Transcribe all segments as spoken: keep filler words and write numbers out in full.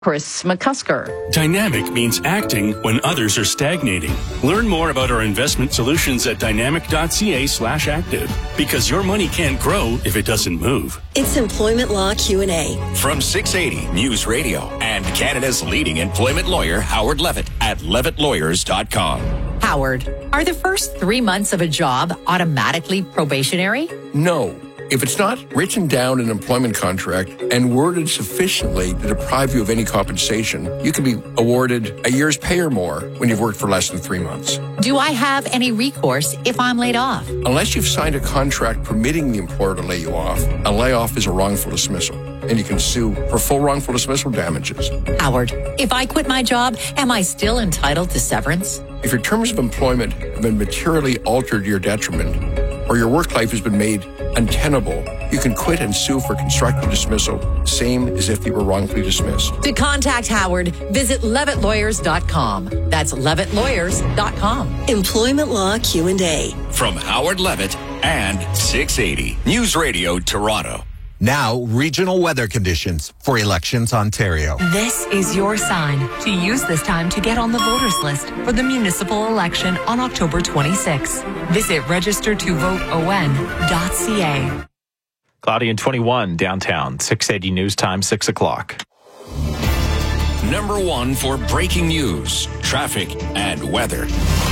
Chris McCusker. Dynamic means acting when others are stagnating. Learn more about our investment solutions at dynamic.ca slash active. Because your money can't grow if it doesn't move. It's Employment Law Q and A. From six eighty News Radio and Canada's leading employment lawyer, Howard Levitt, at levitt lawyers dot com. Howard, are the first three months of a job automatically probationary? No. If it's not written down in an employment contract and worded sufficiently to deprive you of any compensation, you can be awarded a year's pay or more when you've worked for less than three months. Do I have any recourse if I'm laid off? Unless you've signed a contract permitting the employer to lay you off, a layoff is a wrongful dismissal, and you can sue for full wrongful dismissal damages. Howard, if I quit my job, am I still entitled to severance? If your terms of employment have been materially altered to your detriment, or your work life has been made untenable, you can quit and sue for constructive dismissal, same as if you were wrongfully dismissed. To contact Howard, visit levitt lawyers dot com. That's levitt lawyers dot com. Employment Law Q and A. From Howard Levitt and six eighty News Radio Toronto. Now, regional weather conditions for Elections Ontario. This is your sign to use this time to get on the voters list for the municipal election on October twenty-sixth. Visit register to vote o n dot c a. Cloudy and twenty-one downtown. six eighty News Time, six o'clock. Number one for breaking news, traffic, and weather.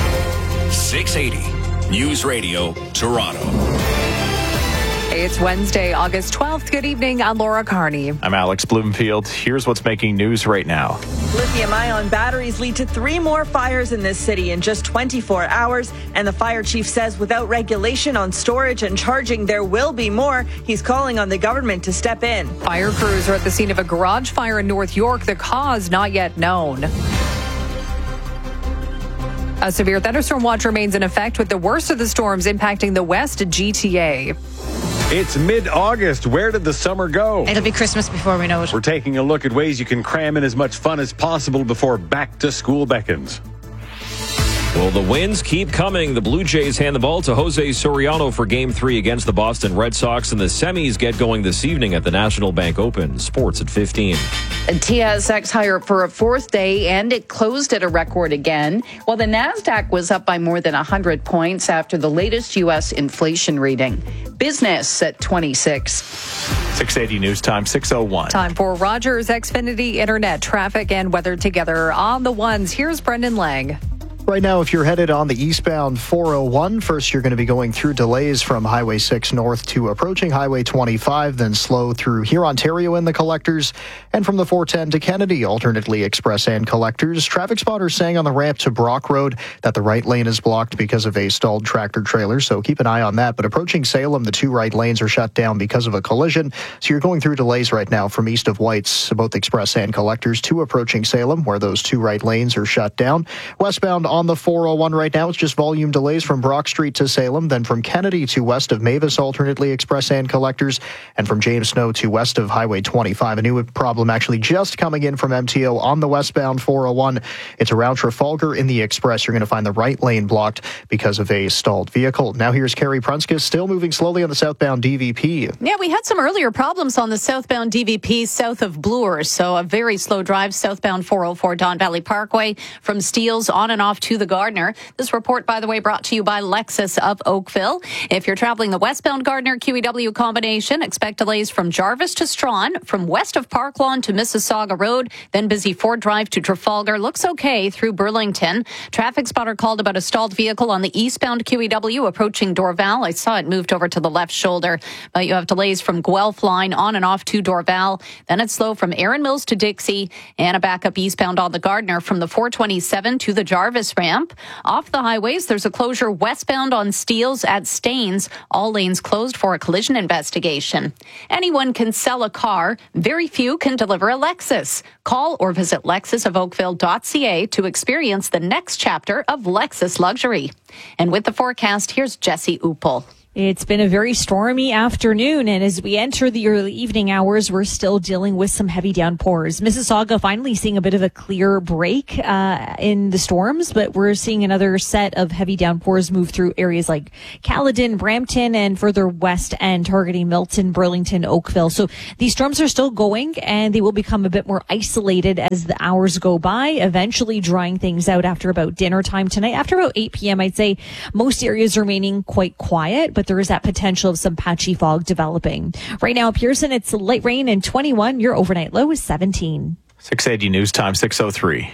six eighty News Radio Toronto. It's Wednesday, August twelfth. Good evening. I'm Laura Carney. I'm Alex Bloomfield. Here's what's making news right now. Lithium-ion batteries lead to three more fires in this city in just twenty-four hours. And the fire chief says without regulation on storage and charging, there will be more. He's calling on the government to step in. Fire crews are at the scene of a garage fire in North York. The cause not yet known. A severe thunderstorm watch remains in effect with the worst of the storms impacting the West G T A. It's mid-August. Where did the summer go? It'll be Christmas before we know it. We're taking a look at ways you can cram in as much fun as possible before back to school beckons. Well, the wins keep coming. The Blue Jays hand the ball to Jose Soriano for Game three against the Boston Red Sox, and the semis get going this evening at the National Bank Open. Sports at fifteen. T S X higher for a fourth day, and it closed at a record again, while the NASDAQ was up by more than one hundred points after the latest U S inflation reading. Business at twenty-six. six eighty News Time, six oh one. Time for Rogers Xfinity Internet traffic and weather together on the ones. Here's Brendan Lang. Right now, if you're headed on the eastbound four oh one, first you're going to be going through delays from Highway six north to approaching Highway twenty-five, then slow through here, Ontario and the Collectors, and from the four ten to Kennedy, alternately Express and Collectors. Traffic spotters saying on the ramp to Brock Road that the right lane is blocked because of a stalled tractor trailer, so keep an eye on that. But approaching Salem, the two right lanes are shut down because of a collision, so you're going through delays right now from east of White's, both Express and Collectors, to approaching Salem, where those two right lanes are shut down. Westbound on the four oh one right now, it's just volume delays from Brock Street to Salem, then from Kennedy to west of Mavis, alternately Express and Collectors, and from James Snow to west of Highway twenty-five. A new problem actually just coming in from M T O on the westbound four oh one. It's around Trafalgar in the Express. You're going to find the right lane blocked because of a stalled vehicle. Now here's Carrie Prunskis, still moving slowly on the southbound D V P. Yeah, we had some earlier problems on the southbound D V P south of Bloor, so a very slow drive southbound four oh four Don Valley Parkway from Steeles on and off to the Gardner. This report, by the way, brought to you by Lexus of Oakville. If you're traveling the westbound Gardner Q E W combination, expect delays from Jarvis to Strawn, from west of Park Lawn to Mississauga Road, then busy Ford Drive to Trafalgar. Looks okay through Burlington. Traffic spotter called about a stalled vehicle on the eastbound Q E W approaching Dorval. I saw it moved over to the left shoulder, but you have delays from Guelph line on and off to Dorval. Then it's slow from Erin Mills to Dixie, and a backup eastbound on the Gardner from the four twenty-seven to the Jarvis ramp. Off the highways, there's a closure westbound on Steeles at Staines. All lanes closed for a collision investigation. Anyone can sell a car. Very few can deliver a Lexus. Call or visit lexus of oakville dot c a to experience the next chapter of Lexus luxury. And with the forecast, here's Jesse Uppel. It's been a very stormy afternoon, and as we enter the early evening hours, we're still dealing with some heavy downpours. Mississauga finally seeing a bit of a clear break uh, in the storms, but we're seeing another set of heavy downpours move through areas like Caledon, Brampton, and further west and targeting Milton, Burlington, Oakville. So these storms are still going, and they will become a bit more isolated as the hours go by, eventually drying things out after about dinner time tonight. After about eight p.m., I'd say most areas remaining quite quiet, but there is that potential of some patchy fog developing. Right now, Pearson, it's light rain and twenty-one. Your overnight low is seventeen. six eighty News Time, six oh three.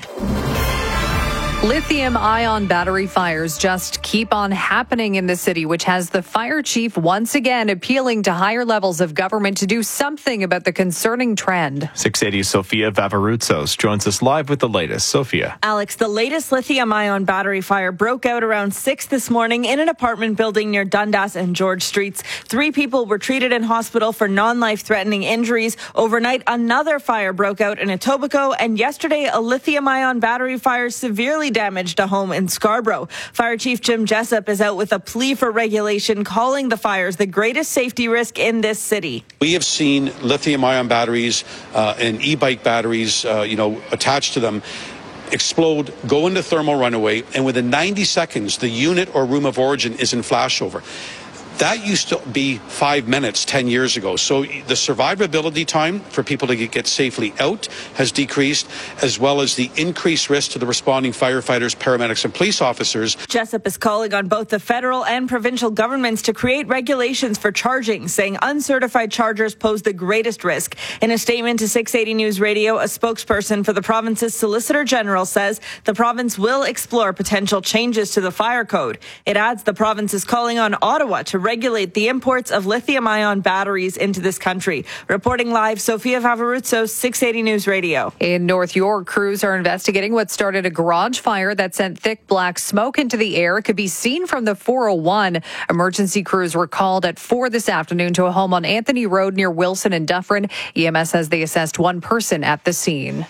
Lithium-ion battery fires just keep on happening in the city, which has the fire chief once again appealing to higher levels of government to do something about the concerning trend. six eighty Sophia Vavarutsos joins us live with the latest. Sophia. Alex, the latest lithium-ion battery fire broke out around six this morning in an apartment building near Dundas and George Streets. Three people were treated in hospital for non-life-threatening injuries. Overnight, another fire broke out in Etobicoke, and yesterday, a lithium-ion battery fire severely damaged a home in Scarborough. Fire Chief Jim Jessup is out with a plea for regulation, calling the fires the greatest safety risk in this city. We have seen lithium-ion batteries uh, and e-bike batteries, uh, you know, attached to them explode, go into thermal runaway, and within ninety seconds, the unit or room of origin is in flashover. That used to be five minutes ten years ago. So the survivability time for people to get safely out has decreased, as well as the increased risk to the responding firefighters, paramedics, and police officers. Jessup is calling on both the federal and provincial governments to create regulations for charging, saying uncertified chargers pose the greatest risk. In a statement to six eighty News Radio, a spokesperson for the province's Solicitor General says the province will explore potential changes to the fire code. It adds the province is calling on Ottawa to regulate the imports of lithium-ion batteries into this country. Reporting live, Sophia Vavarutsos, six eighty News Radio. In North York, crews are investigating what started a garage fire that sent thick black smoke into the air. It could be seen from the four oh one. Emergency crews were called at four this afternoon to a home on Anthony Road near Wilson and Dufferin. E M S says they assessed one person at the scene.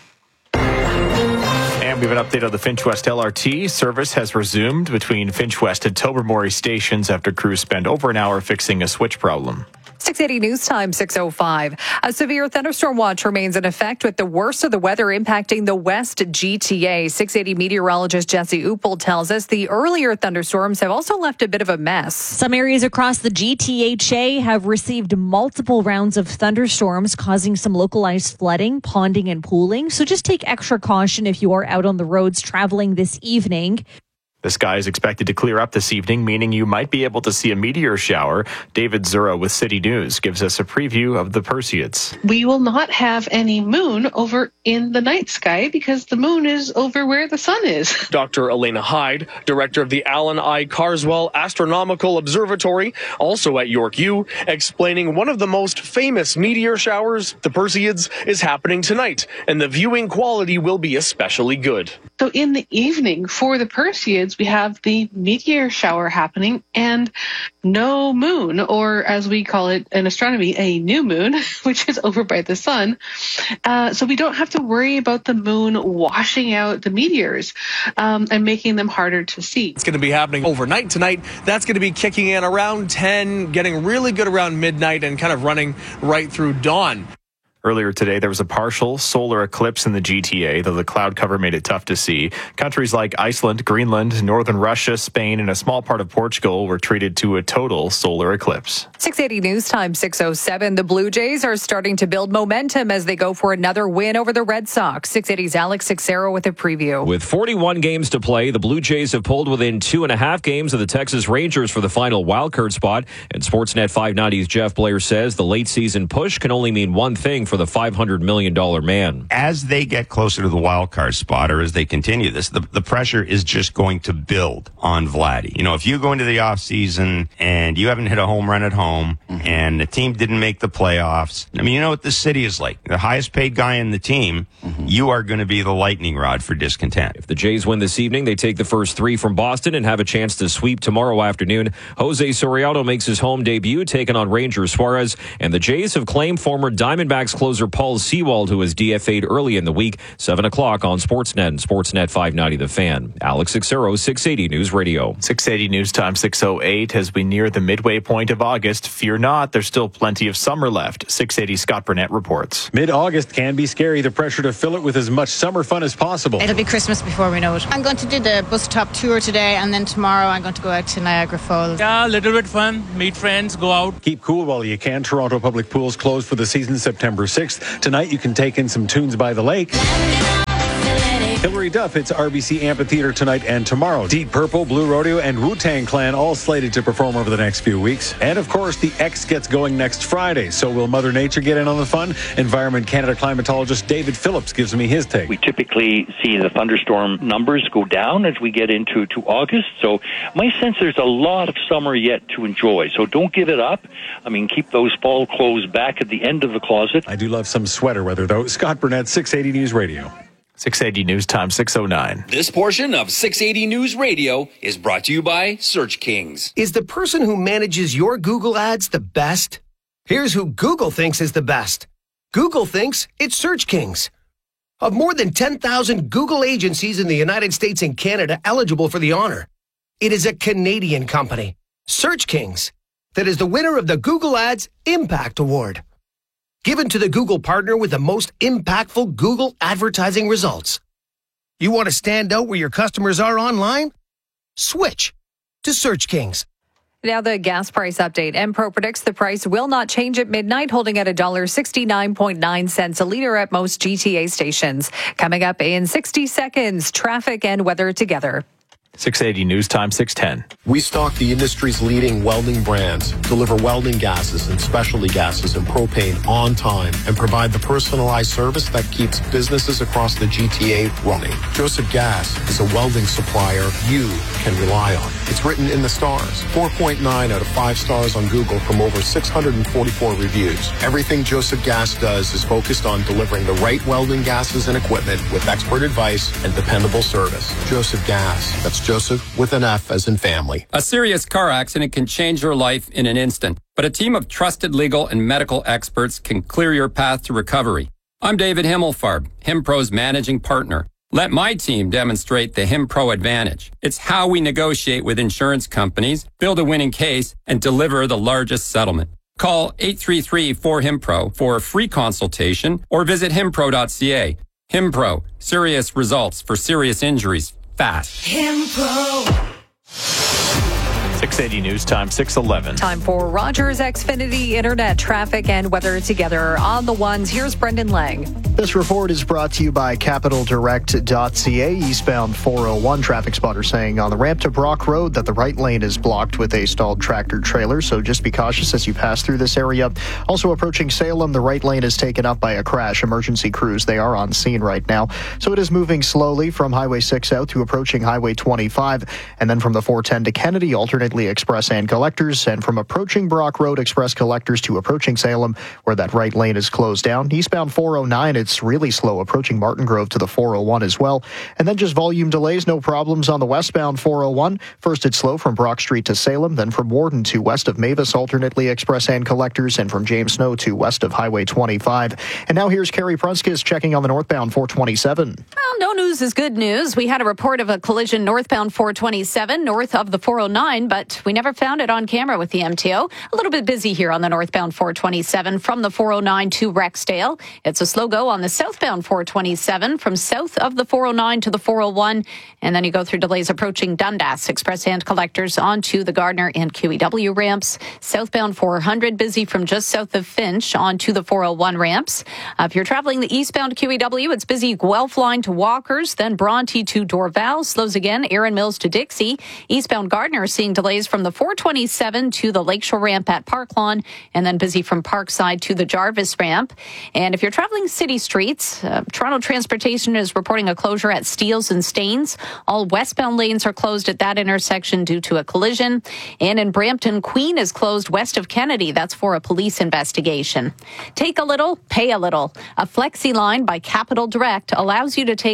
And we have an update on the Finch West L R T. Service has resumed between Finch West and Tobermory stations after crews spent over an hour fixing a switch problem. six eighty News Time, six oh five. A severe thunderstorm watch remains in effect with the worst of the weather impacting the West G T A. six eighty meteorologist Jesse Uppel tells us the earlier thunderstorms have also left a bit of a mess. Some areas across the G T H A have received multiple rounds of thunderstorms, causing some localized flooding, ponding, and pooling. So just take extra caution if you are out on the roads traveling this evening. The sky is expected to clear up this evening, meaning you might be able to see a meteor shower. David Zura with City News gives us a preview of the Perseids. We will not have any moon over in the night sky because the moon is over where the sun is. Doctor Elena Hyde, director of the Alan I. Carswell Astronomical Observatory, also at York U, explaining one of the most famous meteor showers, the Perseids, is happening tonight, and the viewing quality will be especially good. So in the evening for the Perseids, we have the meteor shower happening and no moon, or as we call it in astronomy, a new moon, which is over by the sun. Uh, so we don't have to worry about the moon washing out the meteors um, and making them harder to see. It's going to be happening overnight tonight. That's going to be kicking in around ten, getting really good around midnight and kind of running right through dawn. Earlier today, there was a partial solar eclipse in the G T A, though the cloud cover made it tough to see. Countries like Iceland, Greenland, northern Russia, Spain, and a small part of Portugal were treated to a total solar eclipse. six eighty News Time, six oh seven. The Blue Jays are starting to build momentum as they go for another win over the Red Sox. six eighty's Alex Sixero with a preview. With forty-one games to play, the Blue Jays have pulled within two and a half games of the Texas Rangers for the final wildcard spot. And Sportsnet five ninety's Jeff Blair says the late season push can only mean one thing for the five hundred million dollars man. As they get closer to the wild card spot, or as they continue this, the, the pressure is just going to build on Vladdy. You know, if you go into the offseason and you haven't hit a home run at home mm-hmm. and the team didn't make the playoffs, I mean, you know what this city is like. The highest paid guy in the team, mm-hmm. you are going to be the lightning rod for discontent. If the Jays win this evening, they take the first three from Boston and have a chance to sweep tomorrow afternoon. Jose Soriano makes his home debut, taking on Ranger Suarez, and the Jays have claimed former Diamondbacks closer closer Paul Sewald, who was D F A'd early in the week. seven o'clock on Sportsnet and Sportsnet five ninety The Fan. Alex Xero, six eighty News Radio. six eighty News Time, six oh eight. As we near the midway point of August, fear not, there's still plenty of summer left. six eighty Scott Burnett reports. Mid-August can be scary. The pressure to fill it with as much summer fun as possible. It'll be Christmas before we know it. I'm going to do the bus top tour today, and then tomorrow I'm going to go out to Niagara Falls. Yeah, a little bit fun. Meet friends, go out. Keep cool while you can. Toronto Public Pools closed for the season September sixth. Tonight you can take in some tunes by the lake. Hilary Duff, it's R B C Amphitheater tonight and tomorrow. Deep Purple, Blue Rodeo, and Wu-Tang Clan all slated to perform over the next few weeks. And of course, the X gets going next Friday. So will Mother Nature get in on the fun? Environment Canada climatologist David Phillips gives me his take. We typically see the thunderstorm numbers go down as we get into to August. So my sense, there's a lot of summer yet to enjoy. So don't give it up. I mean, keep those fall clothes back at the end of the closet. I do love some sweater weather, though. Scott Burnett, six eighty News Radio. six eighty News Time, six oh nine. This portion of six eighty News Radio is brought to you by Search Kings. Is the person who manages your Google ads the best? Here's who Google thinks is the best. Google thinks it's Search Kings. Of more than ten thousand Google agencies in the United States and Canada eligible for the honor, it is a Canadian company, Search Kings, that is the winner of the Google Ads Impact Award, given to the Google partner with the most impactful Google advertising results. You want to stand out where your customers are online? Switch to Search Kings. Now the gas price update. Enpro predicts the price will not change at midnight, holding at one dollar sixty-nine point nine cents a litre at most G T A stations. Coming up in sixty seconds, traffic and weather together. six eighty News Time, six ten. We stock the industry's leading welding brands, deliver welding gases and specialty gases and propane on time, and provide the personalized service that keeps businesses across the G T A running. Joseph Gas is a welding supplier you can rely on. It's written in the stars. four point nine out of five stars on Google from over six hundred forty-four reviews. Everything Joseph Gas does is focused on delivering the right welding gases and equipment with expert advice and dependable service. Joseph Gas. That's Joseph with an F as in family. A serious car accident can change your life in an instant, but a team of trusted legal and medical experts can clear your path to recovery. I'm David Himmelfarb, HimPro's managing partner. Let my team demonstrate the HimPro advantage. It's how we negotiate with insurance companies, build a winning case, and deliver the largest settlement. Call eight three three four HimPro for a free consultation or visit himpro dot c a. HimPro, serious results for serious injuries. Fast. HimPro. six eighty News Time, six eleven. Time for Rogers Xfinity Internet traffic and weather together on the ones. Here's Brendan Lang. This report is brought to you by capital direct dot c a. Eastbound four oh one traffic spotter saying on the ramp to Brock Road that the right lane is blocked with a stalled tractor trailer, so just be cautious as you pass through this area. Also approaching Salem, the right lane is taken up by a crash. Emergency crews, they are on scene right now. So it is moving slowly from Highway six out to approaching Highway twenty-five, and then from the four ten to Kennedy, alternately express and collectors, and from approaching Brock Road, express collectors to approaching Salem, where that right lane is closed down. Eastbound four oh nine, it's really slow approaching Martin Grove to the four oh one as well. And then just volume delays, no problems on the westbound four oh one. First, it's slow from Brock Street to Salem, then from Warden to west of Mavis, alternately express and collectors, and from James Snow to west of Highway twenty-five. And now here's Carrie Prunskis checking on the northbound four twenty-seven. Well, no news is good news. We had a report of a collision northbound four twenty-seven north of the four oh nine, but we never found it on camera with the M T O. A little bit busy here on the northbound four twenty-seven from the four oh nine to Rexdale. It's a slow go on the southbound four twenty-seven from south of the four oh nine to the four oh one. And then you go through delays approaching Dundas, express and collectors onto the Gardner and Q E W ramps. Southbound four hundred busy from just south of Finch onto the four oh one ramps. Uh, if you're traveling the eastbound Q E W, it's busy Guelph line to Walkers, then Bronte to Dorval. Slows again, Erin Mills to Dixie. Eastbound Gardner seeing delays from the four twenty-seven to the Lakeshore ramp at Park Lawn, and then busy from Parkside to the Jarvis ramp. And if you're traveling city streets, uh, Toronto Transportation is reporting a closure at Steeles and Staines. All westbound lanes are closed at that intersection due to a collision. And in Brampton, Queen is closed west of Kennedy. That's for a police investigation. Take a little, pay a little. A Flexi line by Capital Direct allows you to take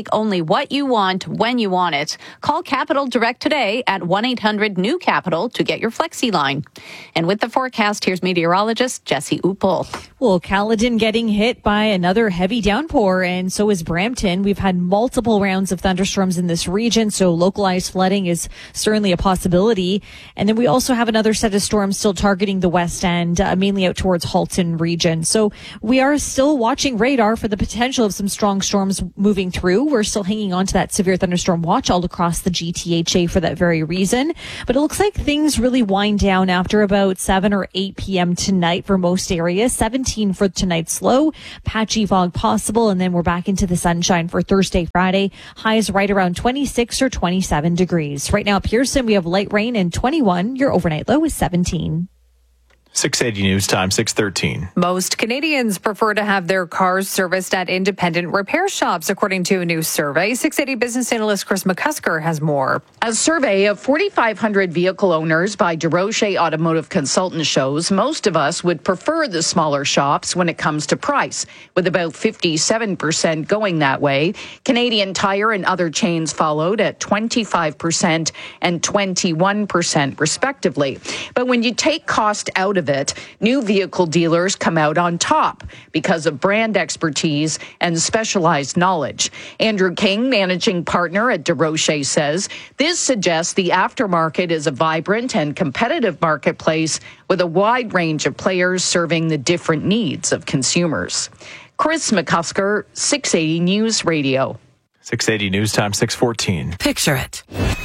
take only what you want when you want it. Call Capital Direct today at one eight hundred new capital to get your Flexi line. And with the forecast, here's meteorologist Jesse Upol. Well, Caledon getting hit by another heavy downpour, and so is Brampton. We've had multiple rounds of thunderstorms in this region, so localized flooding is certainly a possibility. And then we also have another set of storms still targeting the west end, uh, mainly out towards Halton region. So we are still watching radar for the potential of some strong storms moving through. We're still hanging on to that severe thunderstorm watch all across the G T H A for that very reason. But it looks like things really wind down after about seven or eight p.m. tonight for most areas. seventeen for tonight's low, patchy fog possible, and then we're back into the sunshine for Thursday, Friday. Highs right around twenty-six or twenty-seven degrees. Right now at Pearson, we have light rain and twenty-one. Your overnight low is seventeen. six eighty News Time, six thirteen. Most Canadians prefer to have their cars serviced at independent repair shops, according to a new survey. six eighty business analyst Chris McCusker has more. A survey of forty-five hundred vehicle owners by DeRoche Automotive Consultants shows most of us would prefer the smaller shops when it comes to price, with about fifty-seven percent going that way. Canadian Tire and other chains followed at twenty-five percent and twenty-one percent respectively. But when you take cost out of it, new vehicle dealers come out on top because of brand expertise and specialized knowledge. Andrew King, managing partner at DeRoche, says this suggests the aftermarket is a vibrant and competitive marketplace with a wide range of players serving the different needs of consumers. Chris McCusker, six eighty News Radio. six eighty News Time, six fourteen. Picture it.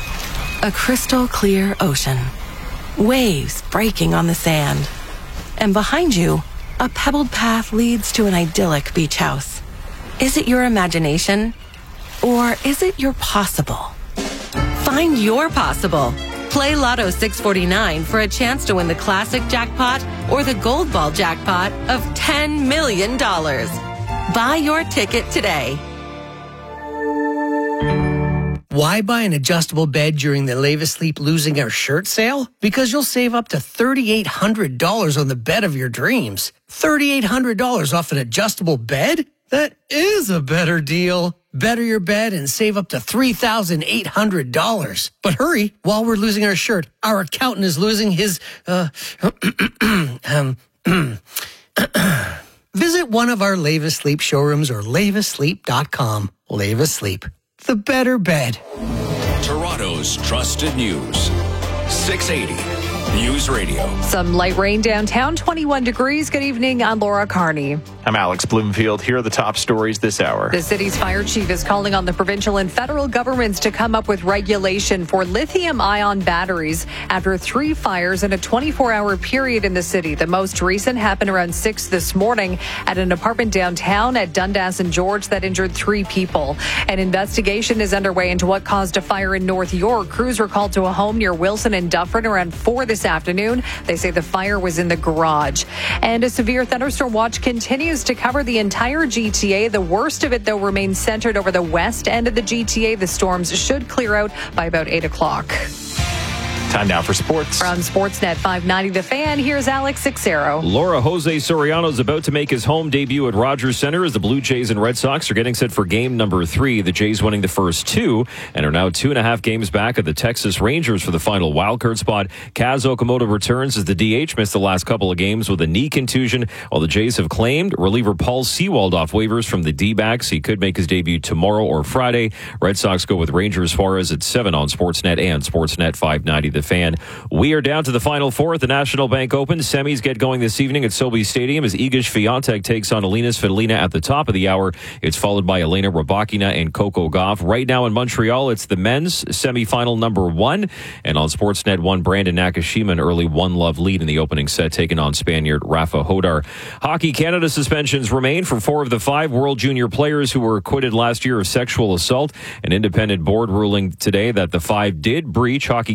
A crystal clear ocean. Waves breaking on the sand. And behind you, a pebbled path leads to an idyllic beach house. Is it your imagination? Or is it your possible? Find your possible. Play Lotto six forty-nine for a chance to win the classic jackpot or the gold ball jackpot of ten million dollars. Buy your ticket today. Why buy an adjustable bed during the Leva Sleep Losing Our Shirt sale? Because you'll save up to three thousand eight hundred dollars on the bed of your dreams. three thousand eight hundred dollars off an adjustable bed? That is a better deal. Better your bed and save up to three thousand eight hundred dollars. But hurry, while we're losing our shirt, our accountant is losing his, uh, um, visit one of our Leva Sleep showrooms or leva sleep dot com. Leva Sleep. The better bed. Toronto's trusted news. six eighty News Radio. Some light rain downtown, twenty-one degrees. Good evening. I'm Laura Carney. I'm Alex Bloomfield. Here are the top stories this hour. The city's fire chief is calling on the provincial and federal governments to come up with regulation for lithium-ion batteries after three fires in a twenty-four hour period in the city. The most recent happened around six this morning at an apartment downtown at Dundas and George that injured three people. An investigation is underway into what caused a fire in North York. Crews were called to a home near Wilson and Dufferin around four this afternoon. They say the fire was in the garage. And a severe thunderstorm watch continues to cover the entire G T A. The worst of it, though, remains centered over the west end of the G T A. The storms should clear out by about eight o'clock. Time now for sports. From Sportsnet five ninety The Fan, here's Alex Sixero. Laura, Jose Soriano is about to make his home debut at Rogers Center as the Blue Jays and Red Sox are getting set for game number three. The Jays winning the first two and are now two and a half games back of the Texas Rangers for the final wildcard spot. Kaz Okamoto returns as the D H, missed the last couple of games with a knee contusion, while the Jays have claimed reliever Paul Sewald off waivers from the D-backs. He could make his debut tomorrow or Friday. Red Sox go with Rangers Suarez at seven on Sportsnet and Sportsnet five ninety The Fan. We are down to the Final Four at the National Bank Open. Semis get going this evening at SoBi Stadium as Iga Swiatek takes on Alina Svitolina at the top of the hour. It's followed by Elena Rybakina and Coco Gauff. Right now in Montreal, it's the men's semifinal number one. And on Sportsnet one, Brandon Nakashima, an early one-love lead in the opening set, taking on Spaniard Rafa Hodar. Hockey Canada suspensions remain for four of the five World Junior players who were acquitted last year of sexual assault. An independent board ruling today that the five did breach Hockey Canada's code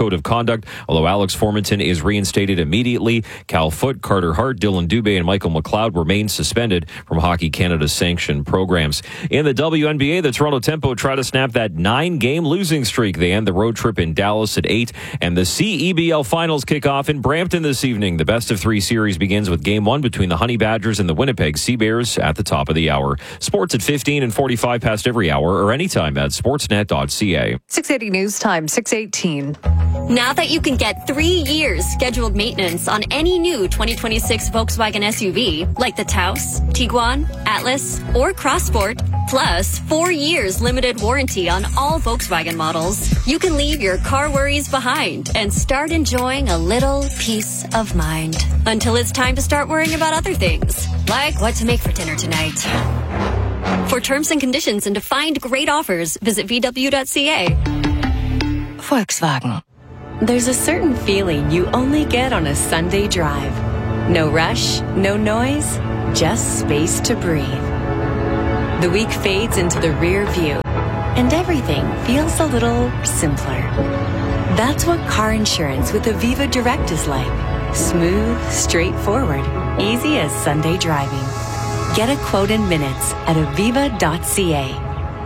code of conduct, although Alex Formanton is reinstated immediately. Cal Foote, Carter Hart, Dylan Dubé, and Michael McLeod remain suspended from Hockey Canada's sanctioned programs. In the W N B A, the Toronto Tempo try to snap that nine-game losing streak. They end the road trip in Dallas at eight, and the C E B L Finals kick off in Brampton this evening. The best of three series begins with Game one between the Honey Badgers and the Winnipeg Sea Bears at the top of the hour. Sports at fifteen and forty-five past every hour or anytime at sportsnet dot c a. six eighty News Time, six eighteen. Now that you can get three years scheduled maintenance on any new twenty twenty-six Volkswagen S U V, like the Taos, Tiguan, Atlas, or Crossport, plus four years limited warranty on all Volkswagen models, you can leave your car worries behind and start enjoying a little peace of mind. Until it's time to start worrying about other things, like what to make for dinner tonight. For terms and conditions and to find great offers, visit v w dot c a. Volkswagen. There's a certain feeling you only get on a Sunday drive. No rush, no noise, just space to breathe. The week fades into the rear view, and everything feels a little simpler. That's what car insurance with Aviva Direct is like. Smooth, straightforward, easy as Sunday driving. Get a quote in minutes at aviva dot c a.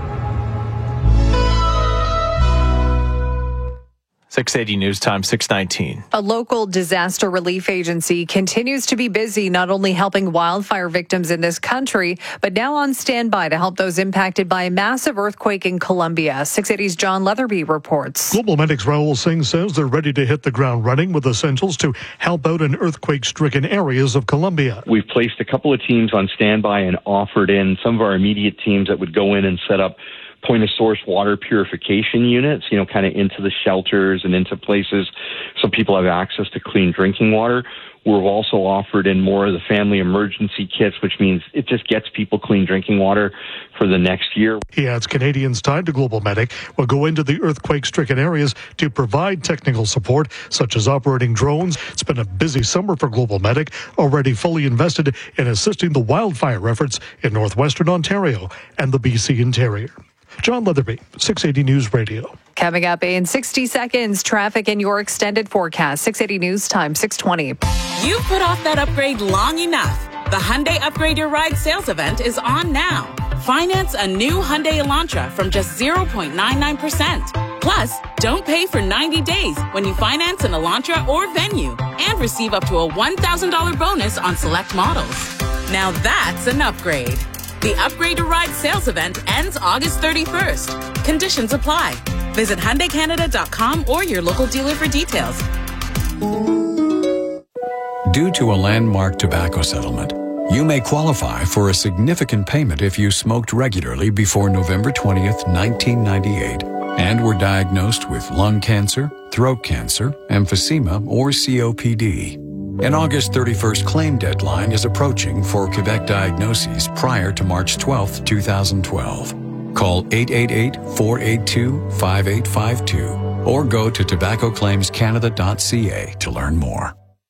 six eighty News Time, six nineteen. A local disaster relief agency continues to be busy not only helping wildfire victims in this country, but now on standby to help those impacted by a massive earthquake in Colombia. six eighty's John Leatherby reports. Global Medic's Raul Singh says they're ready to hit the ground running with essentials to help out in earthquake-stricken areas of Colombia. We've placed a couple of teams on standby and offered in some of our immediate teams that would go in and set up point-of-source water purification units, you know, kind of into the shelters and into places so people have access to clean drinking water. We've also offered in more of the family emergency kits, which means it just gets people clean drinking water for the next year. He adds Canadians tied to Global Medic will go into the earthquake-stricken areas to provide technical support, such as operating drones. It's been a busy summer for Global Medic, already fully invested in assisting the wildfire efforts in northwestern Ontario and the B C interior. John Leatherby, six eighty News Radio. Coming up in sixty seconds, traffic in your extended forecast. six eighty News Time, six twenty. You've put off that upgrade long enough. The Hyundai Upgrade Your Ride sales event is on now. Finance a new Hyundai Elantra from just zero point nine nine percent. Plus, don't pay for ninety days when you finance an Elantra or Venue and receive up to a one thousand dollars bonus on select models. Now that's an upgrade. The Upgrade Your Ride sales event ends August thirty-first. Conditions apply. Visit Hyundai Canada dot com or your local dealer for details. Due to a landmark tobacco settlement, you may qualify for a significant payment if you smoked regularly before November twentieth, nineteen ninety-eight, and were diagnosed with lung cancer, throat cancer, emphysema, or C O P D. An August thirty-first claim deadline is approaching for Quebec diagnoses prior to March twelfth, twenty twelve. Call eight eight eight, four eight two, five eight five two or go to tobacco claims canada dot c a to learn more.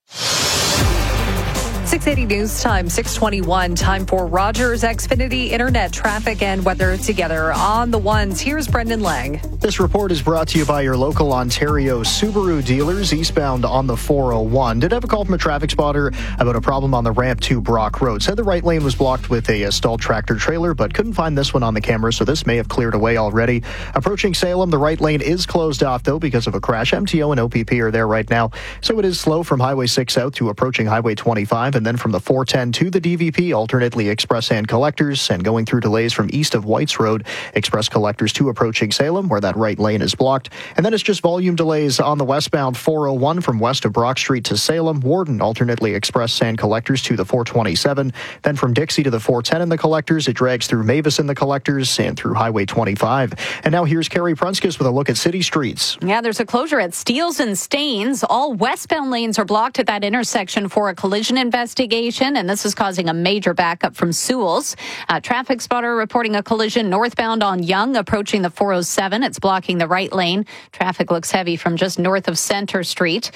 six eighty News Time, six twenty-one. Time for Rogers Xfinity Internet traffic and weather together on the ones. Here's Brendan Lang. This report is brought to you by your local Ontario Subaru dealers eastbound on the four oh one. Did have a call from a traffic spotter about a problem on the ramp to Brock Road. Said the right lane was blocked with a, a stalled tractor trailer, but couldn't find this one on the camera, so this may have cleared away already. Approaching Salem, the right lane is closed off, though, because of a crash. M T O and O P P are there right now, so it is slow from Highway six South to approaching Highway twenty-five, and then from the four ten to the D V P, alternately express and collectors, and going through delays from east of Whites Road, express collectors to approaching Salem, where that right lane is blocked. And then it's just volume delays on the westbound four oh one from west of Brock Street to Salem, Warden, alternately express and collectors to the four twenty-seven. Then from Dixie to the four ten in the collectors, it drags through Mavis in the collectors and through Highway twenty-five. And now here's Carrie Prunskis with a look at city streets. Yeah, there's a closure at Steeles and Staines. All westbound lanes are blocked at that intersection for a collision investigation, and this is causing a major backup from Sewell's. A traffic spotter reporting a collision northbound on Yonge approaching the four oh seven. It's blocking the right lane. Traffic looks heavy from just north of Center Street.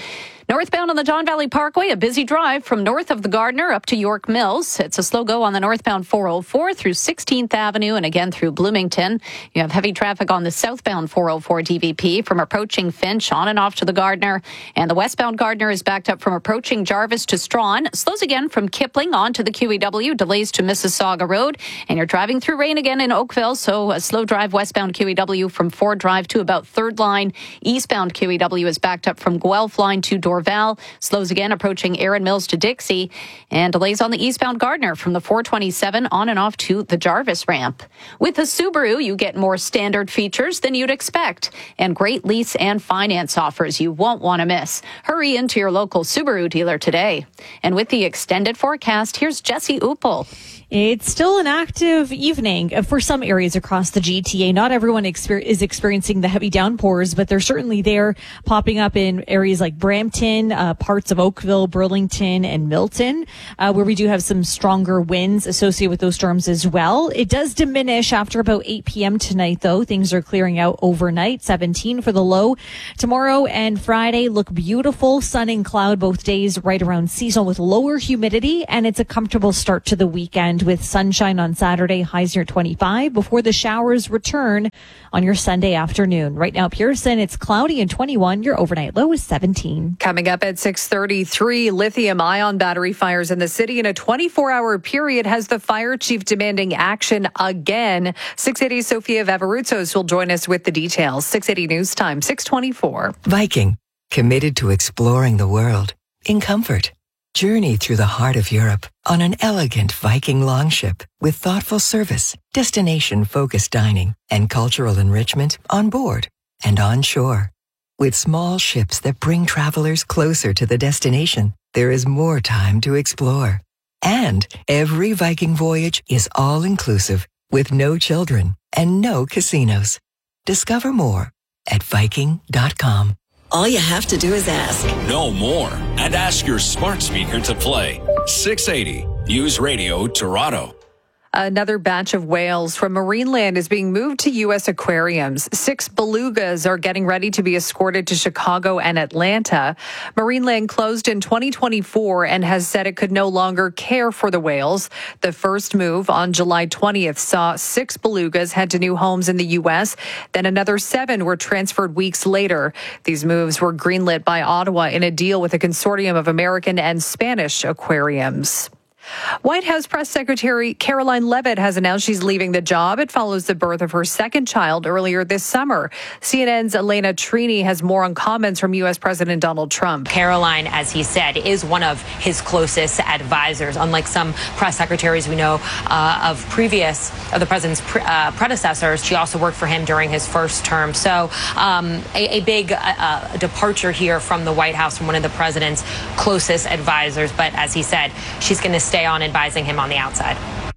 Northbound on the Don Valley Parkway, a busy drive from north of the Gardner up to York Mills. It's a slow go on the northbound four oh four through sixteenth Avenue and again through Bloomington. You have heavy traffic on the southbound four oh four D V P from approaching Finch on and off to the Gardner. And the westbound Gardner is backed up from approaching Jarvis to Strawn. Slows again from Kipling on to the Q E W. Delays to Mississauga Road. And you're driving through rain again in Oakville, so a slow drive westbound Q E W from Ford Drive to about Third Line. Eastbound Q E W is backed up from Guelph Line to Dorval. Slows again approaching Erin Mills to Dixie. And delays on the eastbound Gardner from the four twenty-seven on and off to the Jarvis ramp. With a Subaru, you get more standard features than you'd expect. And great lease and finance offers you won't want to miss. Hurry into your local Subaru dealer today. And with the extended forecast, here's Jesse Uppel. It's still an active evening for some areas across the G T A. Not everyone exper- is experiencing the heavy downpours, but they're certainly there, popping up in areas like Brampton, uh, parts of Oakville, Burlington, and Milton, uh, where we do have some stronger winds associated with those storms as well. It does diminish after about eight p.m. tonight, though. Things are clearing out overnight. seventeen for the low. Tomorrow and Friday look beautiful. Sun and cloud both days right around seasonal with lower humidity, and it's a comfortable start to the weekend with sunshine on Saturday, highs near twenty-five, before the showers return on your Sunday afternoon. Right now, Pearson, it's cloudy and twenty-one. Your overnight low is seventeen. Coming up at six thirty-three, lithium-ion battery fires in the city in a twenty-four hour period has the fire chief demanding action again. six eighty Sophia Vavaruzos will join us with the details. six eighty News Time, six twenty-four. Viking, committed to exploring the world in comfort. Journey through the heart of Europe on an elegant Viking longship with thoughtful service, destination-focused dining, and cultural enrichment on board and on shore. With small ships that bring travelers closer to the destination, there is more time to explore. And every Viking voyage is all-inclusive with no children and no casinos. Discover more at Viking dot com. All you have to do is ask. Know more and ask your smart speaker to play. six eighty News Radio Toronto. Another batch of whales from Marineland is being moved to U S aquariums. Six belugas are getting ready to be escorted to Chicago and Atlanta. Marineland closed in twenty twenty-four and has said it could no longer care for the whales. The first move on July twentieth saw six belugas head to new homes in the U S. Then another seven were transferred weeks later. These moves were greenlit by Ottawa in a deal with a consortium of American and Spanish aquariums. White House Press Secretary Caroline Leavitt has announced she's leaving the job. It follows the birth of her second child earlier this summer. C N N's Elena Trini has more on comments from U S President Donald Trump. Caroline, as he said, is one of his closest advisors. Unlike some press secretaries we know uh, of previous, of the president's pre- uh, predecessors, she also worked for him during his first term. So um, a, a big uh, departure here from the White House, from one of the president's closest advisors. But as he said, she's going to stay on advising him on the outside.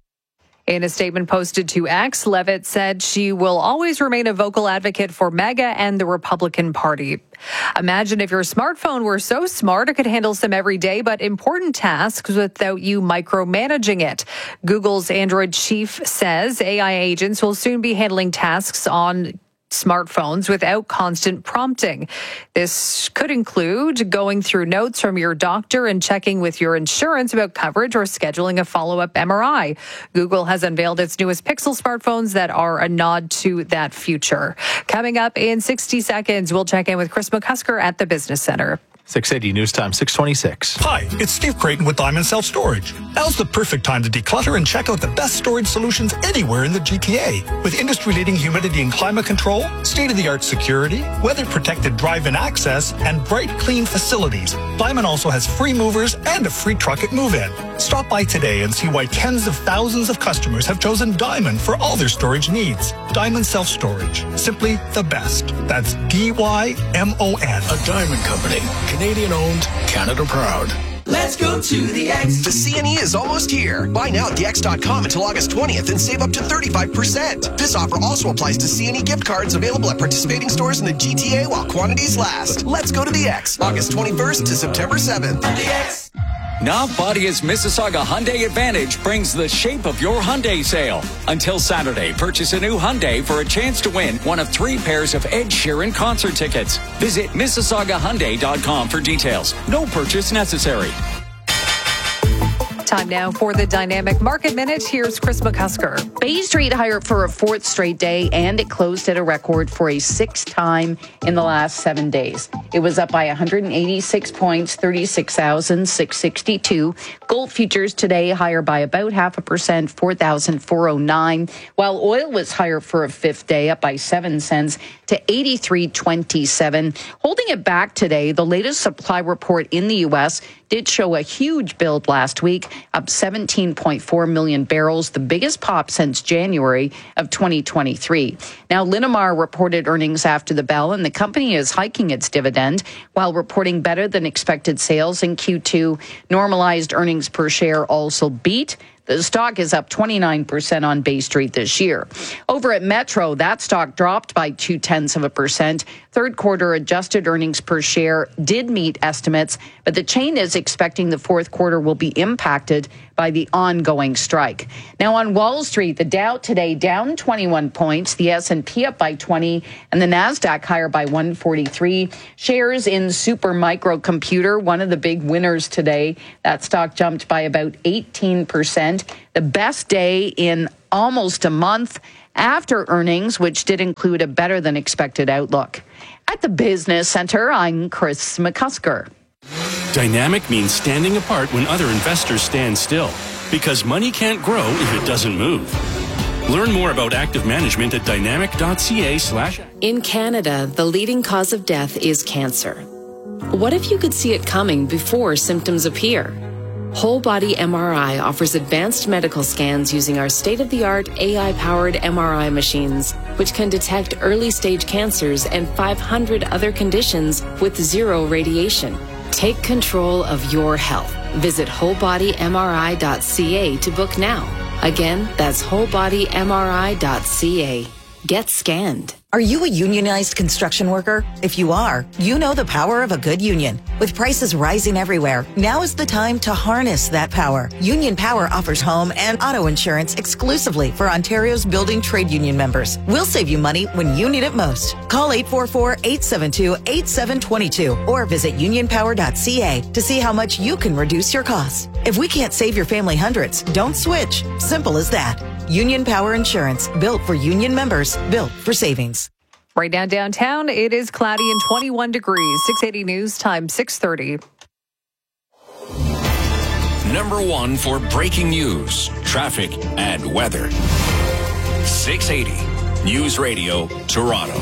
In a statement posted to X, Leavitt said she will always remain a vocal advocate for MAGA and the Republican Party. Imagine if your smartphone were so smart it could handle some everyday but important tasks without you micromanaging it. Google's Android chief says A I agents will soon be handling tasks on smartphones without constant prompting. This could include going through notes from your doctor and checking with your insurance about coverage or scheduling a follow-up M R I. Google has unveiled its newest Pixel smartphones that are a nod to that future. Coming up in sixty seconds, we'll check in with Chris McCusker at the Business Center. six eighty News Time, six twenty-six. Hi, it's Steve Creighton with Diamond Self Storage. Now's the perfect time to declutter and check out the best storage solutions anywhere in the G T A. With industry-leading humidity and climate control, state-of-the-art security, weather-protected drive-in access, and bright, clean facilities, Diamond also has free movers and a free truck at move-in. Stop by today and see why tens of thousands of customers have chosen Diamond for all their storage needs. Diamond Self Storage. Simply the best. That's D Y M O N. A Diamond Company. Canadian owned, Canada proud. Let's go to the X. The C N E is almost here. Buy now at the X dot com until August twentieth and save up to thirty-five percent. This offer also applies to C N E gift cards available at participating stores in the G T A while quantities last. Let's go to the X. August twenty-first to September seventh. The X. Navbadia's Mississauga Hyundai Advantage brings the shape of your Hyundai sale. Until Saturday, purchase a new Hyundai for a chance to win one of three pairs of Ed Sheeran concert tickets. Visit Mississauga Hyundai dot com for details. No purchase necessary. Time now for the Dynamic Market Minute. Here's Chris McCusker. Bay Street higher for a fourth straight day, and it closed at a record for a sixth time in the last seven days. It was up by one hundred eighty-six points, thirty-six thousand six hundred sixty-two. Gold futures today higher by about half a percent, four thousand four hundred nine, while oil was higher for a fifth day, up by seven cents to eighty-three twenty-seven. Holding it back today, the latest supply report in the U S did show a huge build last week, up seventeen point four million barrels, the biggest pop since January of twenty twenty-three. Now, Linamar reported earnings after the bell, and the company is hiking its dividend while reporting better than expected sales in Q two. Normalized earnings per share also beat. The stock is up twenty-nine percent on Bay Street this year. Over at Metro, that stock dropped by two-tenths of a percent. Third quarter adjusted earnings per share did meet estimates, but the chain is expecting the fourth quarter will be impacted by the ongoing strike. Now on Wall Street, the Dow today down twenty-one points, the S and P up by twenty, and the NASDAQ higher by one forty-three. Shares in Supermicro Computer, one of the big winners today. That stock jumped by about eighteen percent. The best day in almost a month after earnings, which did include a better than expected outlook. At the Business Center, I'm Chris McCusker. Dynamic means standing apart when other investors stand still, because money can't grow if it doesn't move. Learn more about active management at dynamic.ca slash. In Canada, the leading cause of death is cancer. What if you could see it coming before symptoms appear? Whole Body M R I offers advanced medical scans using our state-of-the-art A I-powered M R I machines, which can detect early-stage cancers and five hundred other conditions with zero radiation. Take control of your health. Visit whole body M R I dot C A to book now. Again, that's whole body M R I dot C A. Get scanned. Are you a unionized construction worker? If you are, you know the power of a good union. With prices rising everywhere, now is the time to harness that power. Union Power offers home and auto insurance exclusively for Ontario's building trade union members. We'll save you money when you need it most. Call eight four four, eight seven two, eight seven two two or visit union power dot C A to see how much you can reduce your costs. If we can't save your family hundreds, don't switch. Simple as that. Union Power Insurance, built for union members, built for savings. Right now downtown, it is cloudy and twenty-one degrees. six eighty News Time, six thirty. Number one for breaking news, traffic, and weather. six eighty News Radio, Toronto.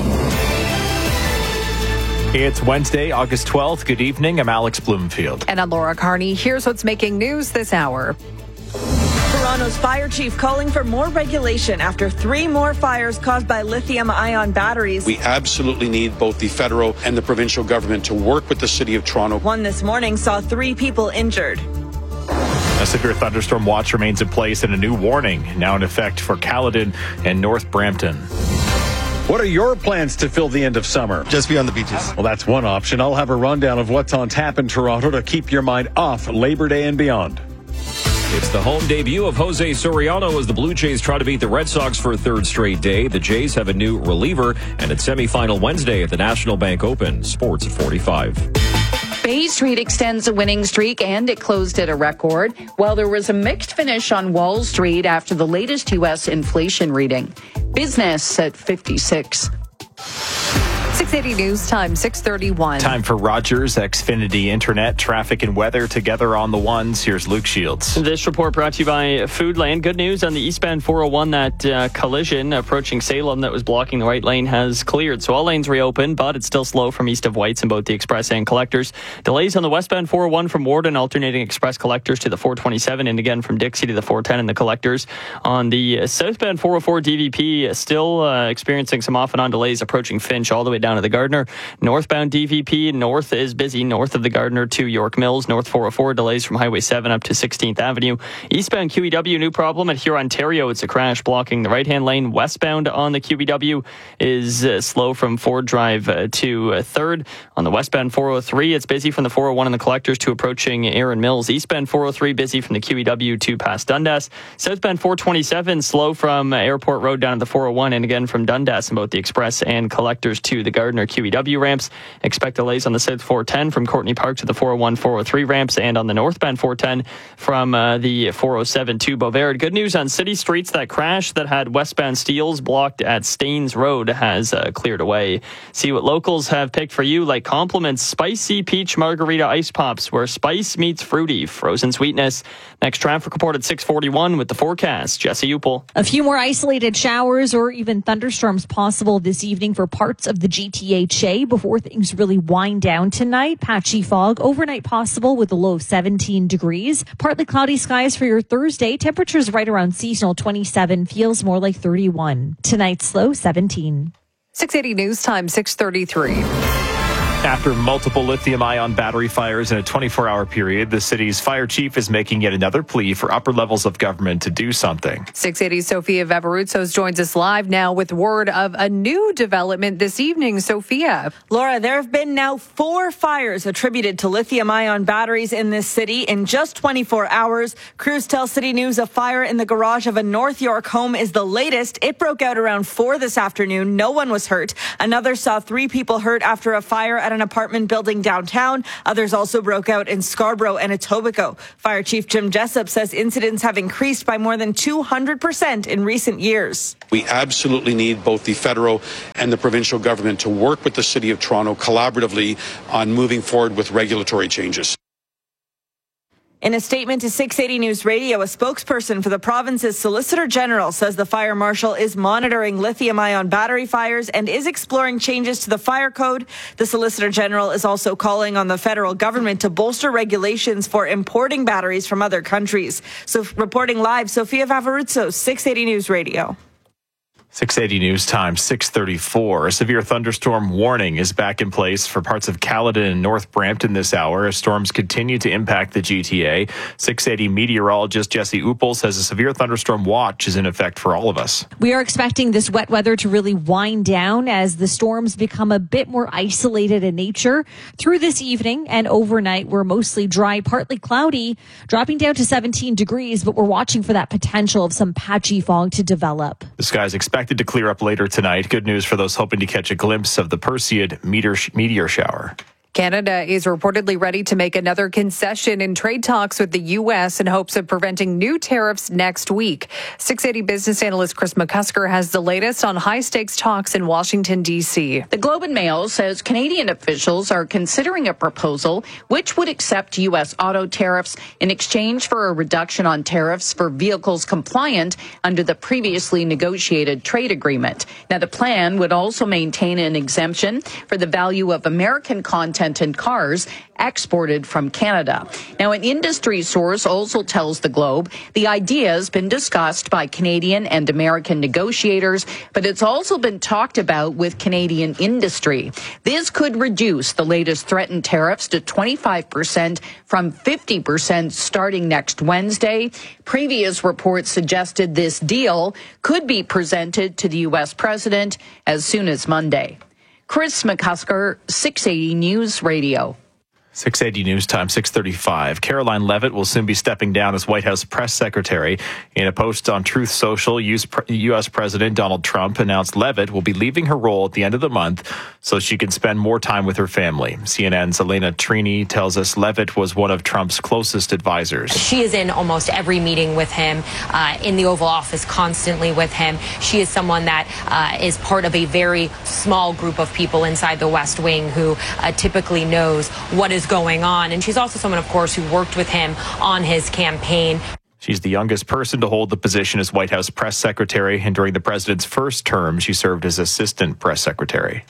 It's Wednesday, August twelfth. Good evening. I'm Alex Bloomfield. And I'm Laura Carney. Here's what's making news this hour. Toronto's fire chief calling for more regulation after three more fires caused by lithium-ion batteries. We absolutely need both the federal and the provincial government to work with the City of Toronto. One this morning saw three people injured. A severe thunderstorm watch remains in place and a new warning now in effect for Caledon and North Brampton. What are your plans to fill the end of summer? Just be on the beaches. Well, that's one option. I'll have a rundown of what's on tap in Toronto to keep your mind off Labor Day and beyond. It's the home debut of Jose Soriano as the Blue Jays try to beat the Red Sox for a third straight day. The Jays have a new reliever, and it's semifinal Wednesday at the National Bank Open. Sports at forty-five. Bay Street extends a winning streak, and it closed at a record, while there was a mixed finish on Wall Street after the latest U S inflation reading. Business at fifty-six. six eighty News Time, six thirty-one. Time for Rogers Xfinity Internet, traffic and weather together on the ones. Here's Luke Shields. This report brought to you by Foodland. Good news on the eastbound four oh one. That uh, collision approaching Salem that was blocking the right lane has cleared. So all lanes reopened, but it's still slow from east of Whites in both the express and collectors. Delays on the westbound four oh one from Warden, alternating express collectors to the four twenty-seven, and again from Dixie to the four ten in the collectors. On the southbound four oh four D V P, still uh, experiencing some off and on delays approaching Finch all the way down to the Gardiner. Northbound D V P north is busy north of the Gardiner to York Mills. North four oh four delays from Highway seven up to sixteenth Avenue. Eastbound Q E W, new problem at Huron, Ontario. It's a crash blocking the right-hand lane. Westbound on the Q E W is uh, slow from Ford Drive uh, to uh, third. On the westbound four oh three, it's busy from the four oh one and the Collectors to approaching Erin Mills. Eastbound four oh three, busy from the Q E W to past Dundas. Southbound four twenty-seven, slow from uh, Airport Road down to the four oh one, and again from Dundas in both the Express and Collectors to the Gardiner Q E W ramps. Expect delays on the South four ten from Courtney Park to the four oh one, four oh three ramps, and on the northbound four ten from uh, the four oh seven to Beauvais. Good news on city streets. That crash that had westbound Steeles blocked at Staines Road has uh, cleared away. See what locals have picked for you, like Compliments Spicy Peach Margarita Ice Pops, where spice meets fruity, frozen sweetness. Next traffic report at six forty-one with the forecast. Jesse Upel. A few more isolated showers or even thunderstorms possible this evening for parts of the G T H A before things really wind down tonight. Patchy fog overnight possible with a low of seventeen degrees. Partly cloudy skies for your Thursday. Temperatures right around seasonal twenty-seven, feels more like thirty-one. Tonight's low seventeen. six eighty News Time, six thirty-three. After multiple lithium-ion battery fires in a twenty-four hour period, the city's fire chief is making yet another plea for upper levels of government to do something. six eighty Sophia Vavarutsos joins us live now with word of a new development this evening. Sophia. Laura, there have been now four fires attributed to lithium-ion batteries in this city in just twenty-four hours. Crews tell City News a fire in the garage of a North York home is the latest. It broke out around four this afternoon. No one was hurt. Another saw three people hurt after a fire at an apartment building downtown. Others also broke out in Scarborough and Etobicoke. Fire Chief Jim Jessup says incidents have increased by more than two hundred percent in recent years. We absolutely need both the federal and the provincial government to work with the City of Toronto collaboratively on moving forward with regulatory changes. In a statement to six eighty News Radio, a spokesperson for the province's Solicitor General says the fire marshal is monitoring lithium-ion battery fires and is exploring changes to the fire code. The Solicitor General is also calling on the federal government to bolster regulations for importing batteries from other countries. So, reporting live, Sophia Vavarutsos, six eighty News Radio. six eighty News Time, six thirty-four. A severe thunderstorm warning is back in place for parts of Caledon and North Brampton this hour as storms continue to impact the G T A. six eighty meteorologist Jesse Upel says a severe thunderstorm watch is in effect for all of us. We are expecting this wet weather to really wind down as the storms become a bit more isolated in nature. Through this evening and overnight, we're mostly dry, partly cloudy, dropping down to seventeen degrees, but we're watching for that potential of some patchy fog to develop. The sky is expected to clear up later tonight. Good news for those hoping to catch a glimpse of the Perseid meteor, meteor shower. Canada is reportedly ready to make another concession in trade talks with the U S in hopes of preventing new tariffs next week. six eighty business analyst Chris McCusker has the latest on high-stakes talks in Washington, D C. The Globe and Mail says Canadian officials are considering a proposal which would accept U S auto tariffs in exchange for a reduction on tariffs for vehicles compliant under the previously negotiated trade agreement. Now, the plan would also maintain an exemption for the value of American content in cars exported from Canada. Now, an industry source also tells the Globe the idea has been discussed by Canadian and American negotiators, but it's also been talked about with Canadian industry. This could reduce the latest threatened tariffs to twenty-five percent from fifty percent starting next Wednesday. Previous reports suggested this deal could be presented to the U S president as soon as Monday. Chris McCusker, six eighty News Radio. six eighty News Time, six thirty-five. Caroline Levitt will soon be stepping down as White House press secretary. In a post on Truth Social, U S President Donald Trump announced Levitt will be leaving her role at the end of the month so she can spend more time with her family. C N N's Elena Trini tells us Levitt was one of Trump's closest advisors. She is in almost every meeting with him, uh, in the Oval Office constantly with him. She is someone that uh, is part of a very small group of people inside the West Wing who uh, typically knows what is going on. And she's also someone, of course, who worked with him on his campaign. She's the youngest person to hold the position as White House press secretary, and during the president's first term, she served as assistant press secretary.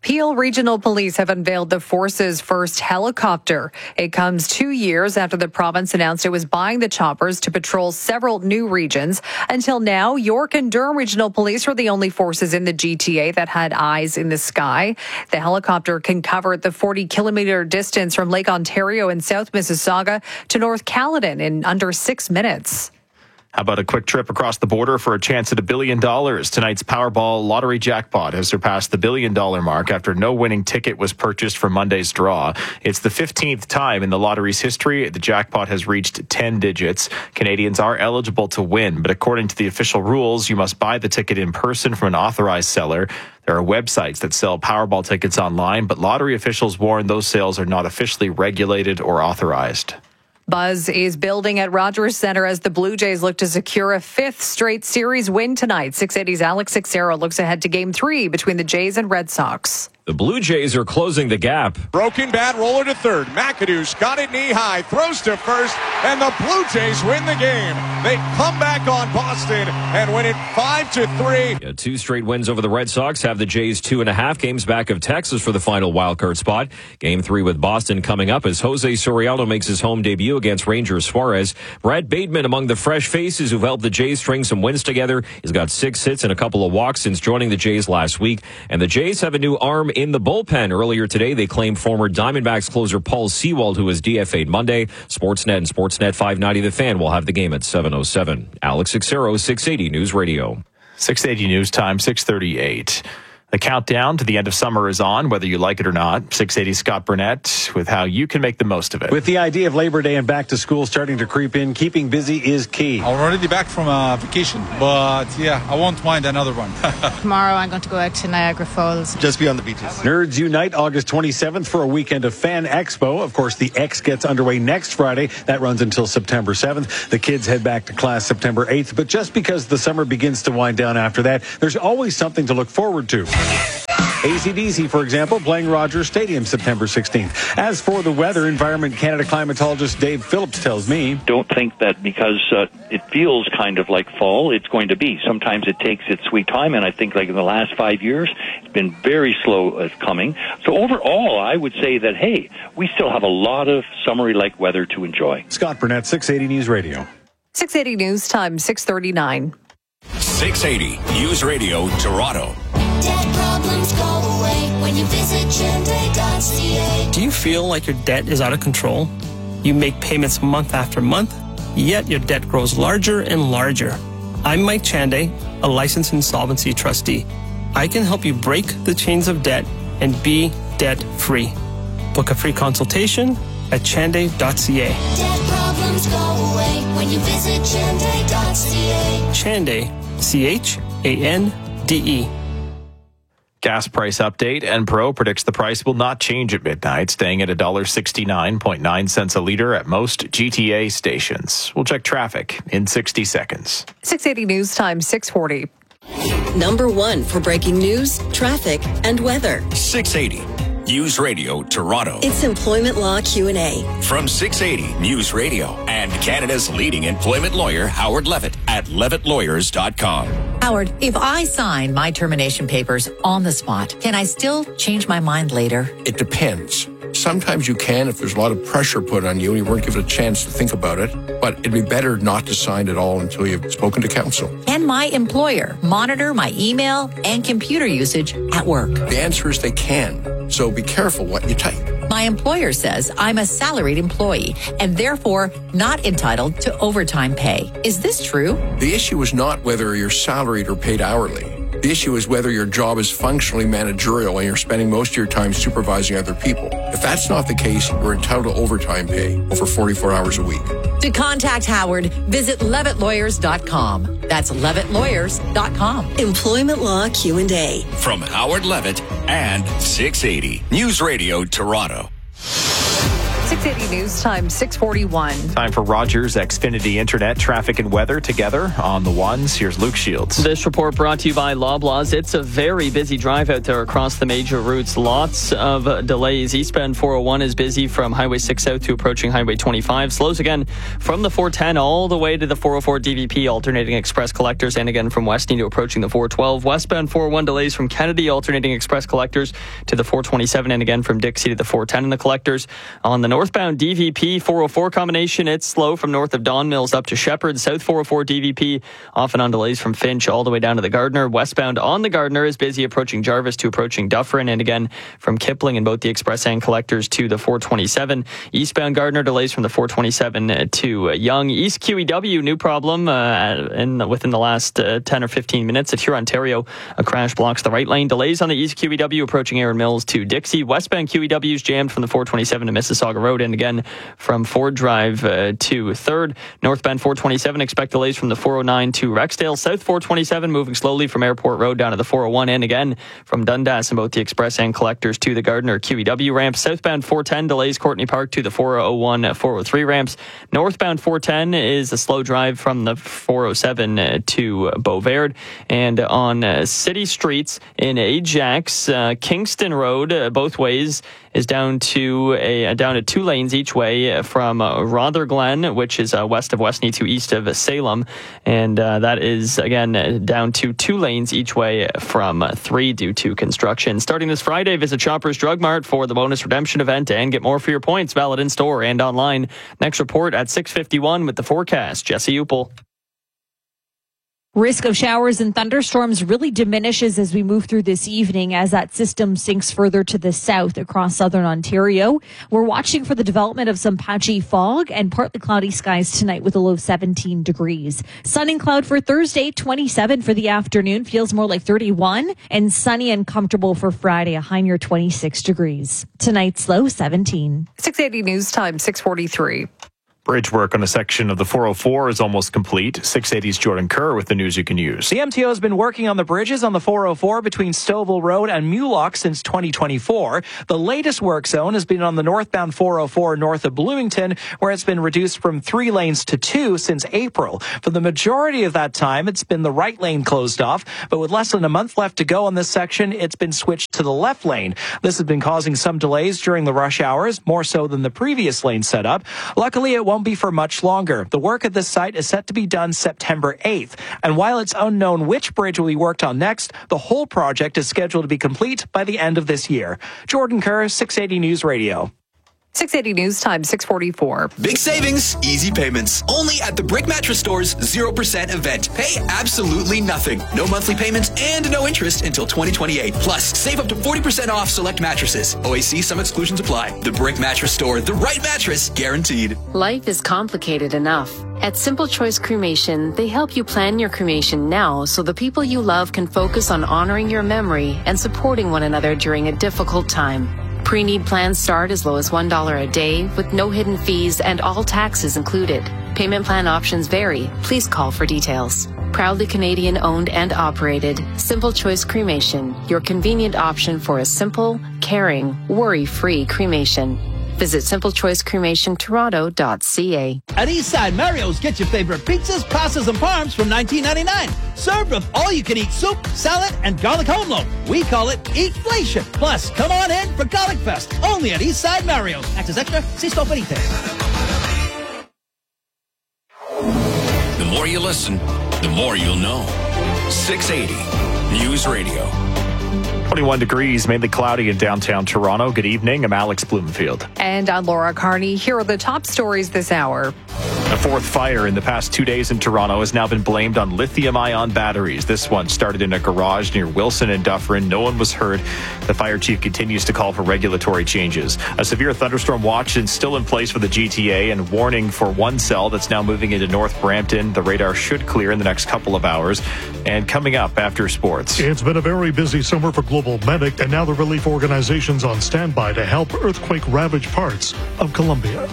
Peel Regional Police have unveiled the force's first helicopter. It comes two years after the province announced it was buying the choppers to patrol several new regions. Until now, York and Durham Regional Police were the only forces in the G T A that had eyes in the sky. The helicopter can cover the forty kilometer distance from Lake Ontario in South Mississauga to North Caledon in under six minutes. How about a quick trip across the border for a chance at a billion dollars? Tonight's Powerball lottery jackpot has surpassed the billion dollar mark after no winning ticket was purchased for Monday's draw. It's the fifteenth time in the lottery's history the jackpot has reached ten digits. Canadians are eligible to win, but according to the official rules, you must buy the ticket in person from an authorized seller. There are websites that sell Powerball tickets online, but lottery officials warn those sales are not officially regulated or authorized. Buzz is building at Rogers Centre as the Blue Jays look to secure a fifth straight series win tonight. six eighty's Alex Sixero looks ahead to Game three between the Jays and Red Sox. The Blue Jays are closing the gap. Broken bat, roller to third. McAdoo's got it knee high, throws to first, and the Blue Jays win the game. They come back on Boston and win it five to three. Yeah, two straight wins over the Red Sox have the Jays two and a half games back of Texas for the final wildcard spot. Game three with Boston coming up as Jose Soriano makes his home debut against Ranger Suarez. Brad Bateman among the fresh faces who've helped the Jays string some wins together. He's got six hits and a couple of walks since joining the Jays last week. And the Jays have a new arm in the bullpen. Earlier today, they claimed former Diamondbacks closer Paul Sewald, who was D F A'd Monday. Sportsnet and Sportsnet five ninety The Fan will have the game at seven oh seven. Alex Sixero, six eighty News Radio. six eighty News Time, six thirty-eight. The countdown to the end of summer is on, whether you like it or not. six eighty Scott Burnett with how you can make the most of it. With the idea of Labor Day and back to school starting to creep in, keeping busy is key. I'm already back from a vacation, but yeah, I won't mind another one. Tomorrow I'm going to go out to Niagara Falls. Just be on the beaches. Nerds Unite August twenty-seventh for a weekend of Fan Expo. Of course, the X gets underway next Friday. That runs until September seventh. The kids head back to class September eighth. But just because the summer begins to wind down after that, there's always something to look forward to. A C D C, for example, playing Rogers Stadium September sixteenth. As for the weather, Environment Canada climatologist Dave Phillips tells me, don't think that because uh, it feels kind of like fall, it's going to be. Sometimes it takes its sweet time, and I think like in the last five years, it's been very slow uh, coming. So overall, I would say that, hey, we still have a lot of summery-like weather to enjoy. Scott Burnett, six eighty News Radio. six eighty News Time, six thirty-nine. six eighty News Radio, Toronto. Debt problems go away when you visit Chande dot c a. Do you feel like your debt is out of control? You make payments month after month, yet your debt grows larger and larger. I'm Mike Chande, a licensed insolvency trustee. I can help you break the chains of debt and be debt-free. Book a free consultation at Chande dot c a. Debt problems go away when you visit Chande dot c a. Chande, C H A N D E. Gas price update. Enpro predicts the price will not change at midnight, staying at one dollar sixty-nine point nine cents a litre at most G T A stations. We'll check traffic in sixty seconds. six eighty News Time, six forty. Number one for breaking news, traffic, and weather. six eighty News Radio, Toronto. It's Employment Law Q and A. From six eighty News Radio and Canada's leading employment lawyer, Howard Levitt, at levitt lawyers dot com. Howard, if I sign my termination papers on the spot, can I still change my mind later? It depends. Sometimes you can if there's a lot of pressure put on you and you weren't given a chance to think about it. But it'd be better not to sign at all until you've spoken to counsel. Can my employer monitor my email and computer usage at work? The answer is they can. So be careful what you type. My employer says I'm a salaried employee and therefore not entitled to overtime pay. Is this true? The issue is not whether you're salaried or paid hourly. The issue is whether your job is functionally managerial and you're spending most of your time supervising other people. If that's not the case, you're entitled to overtime pay over forty-four hours a week. To contact Howard, visit levitt lawyers dot com. That's levitt lawyers dot com. Employment Law Q and A. From Howard Levitt and six eighty News Radio, Toronto. six six eighty News Time, six forty-one. Time for Rogers Xfinity Internet, traffic and weather together on the ones. Here's Luke Shields. This report brought to you by Loblaws. It's a very busy drive out there across the major routes. Lots of uh, delays. Eastbound four oh one is busy from Highway six South to approaching Highway twenty-five. Slows again from the four ten all the way to the four oh four D V P, alternating express collectors, and again from Weston to approaching the four twelve. Westbound four oh one delays from Kennedy, alternating express collectors to the four twenty-seven, and again from Dixie to the four ten in the collectors. On the northbound D V P four oh four combination, it's slow from north of Don Mills up to Shepherd. South four oh four D V P often on delays from Finch all the way down to the Gardiner. Westbound on the Gardiner is busy approaching Jarvis to approaching Dufferin, and again from Kipling in both the express and collectors to the four twenty-seven. Eastbound Gardiner delays from the four twenty-seven to Yonge. East Q E W, new problem uh, in, within the last uh, ten or fifteen minutes. At Huron, Ontario, a crash blocks the right lane. Delays on the East Q E W approaching Aaron Mills to Dixie. Westbound Q E W is jammed from the four twenty-seven to Mississauga Road, and again from Ford Drive uh, to third. Northbound four twenty-seven, expect delays from the four oh nine to Rexdale. South four twenty-seven moving slowly from Airport Road down to the four oh one, and again from Dundas in both the express and collectors to the Gardiner Q E W ramp. Southbound four ten delays Courtney Park to the four oh one, four oh three ramps. Northbound four ten is a slow drive from the four oh seven to Beauvard. And on uh, city streets in Ajax, uh, Kingston Road, uh, both ways, is down to a down to two lanes each way from uh, Rotherglen, which is uh, west of Westney, to east of Salem, and uh, that is again down to two lanes each way from uh, three due to construction. Starting this Friday, visit Shoppers Drug Mart for the bonus redemption event and get more for your points, valid in store and online. Next report at six fifty-one with the forecast. Jesse Upel. Risk of showers and thunderstorms really diminishes as we move through this evening as that system sinks further to the south across southern Ontario. We're watching for the development of some patchy fog and partly cloudy skies tonight with a low of seventeen degrees. Sun and cloud for Thursday, twenty-seven for the afternoon, feels more like thirty-one, and sunny and comfortable for Friday, a high near twenty-six degrees. Tonight's low seventeen. six eighty News Time, six forty-three. Bridge work on a section of the four oh four is almost complete. six eighty's Jordan Kerr with the news you can use. The M T O has been working on the bridges on the four oh four between Stouffville Road and Mulock since twenty twenty-four. The latest work zone has been on the northbound four oh four north of Bloomington, where it's been reduced from three lanes to two since April. For the majority of that time, it's been the right lane closed off, but with less than a month left to go on this section, it's been switched to the left lane. This has been causing some delays during the rush hours, more so than the previous lane setup. Luckily, it won't be for much longer. The work at this site is set to be done September eighth. And while it's unknown which bridge will be worked on next, the whole project is scheduled to be complete by the end of this year. Jordan Kerr, six eighty News Radio. six eighty News Time, six forty-four. Big savings, easy payments. Only at the Brick Mattress Store's zero percent event. Pay absolutely nothing. No monthly payments and no interest until twenty twenty-eight. Plus, save up to forty percent off select mattresses. O A C, some exclusions apply. The Brick Mattress Store, the right mattress guaranteed. Life is complicated enough. At Simple Choice Cremation, they help you plan your cremation now so the people you love can focus on honoring your memory and supporting one another during a difficult time. Pre-need plans start as low as one dollar a day with no hidden fees and all taxes included. Payment plan options vary. Please call for details. Proudly Canadian owned and operated, Simple Choice Cremation, your convenient option for a simple, caring, worry-free cremation. Visit simple choice cremation toronto dot c a. At Eastside Mario's, get your favorite pizzas, pastas, and parms from nineteen ninety-nine. Served with all-you-can-eat soup, salad, and garlic home loan. We call it Eatflation. Plus, come on in for Garlic Fest, only at Eastside Mario's. Access extra, see store for details. The more you listen, the more you'll know. six eighty News Radio. twenty-one degrees, mainly cloudy in downtown Toronto. Good evening. I'm Alex Bloomfield. And I'm Laura Carney. Here are the top stories this hour. A fourth fire in the past two days in Toronto has now been blamed on lithium-ion batteries. This one started in a garage near Wilson and Dufferin. No one was hurt. The fire chief continues to call for regulatory changes. A severe thunderstorm watch is still in place for the G T A and warning for one cell that's now moving into North Brampton. The radar should clear in the next couple of hours. And coming up after sports. It's been a very busy summer for Global Medic, and now the relief organizations on standby to help earthquake-ravaged parts of Colombia.